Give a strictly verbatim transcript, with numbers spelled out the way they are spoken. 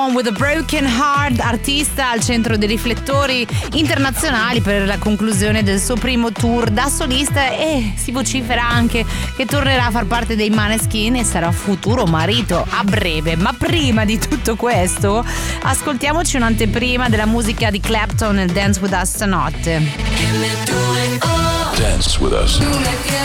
With a Broken Heart, artista al centro dei riflettori internazionali per la conclusione del suo primo tour da solista, e si vocifera anche che tornerà a far parte dei Maneskin e sarà futuro marito a breve. Ma prima di tutto questo ascoltiamoci un'anteprima della musica di Clapton nel Dance With Us stanotte. Dance With Us.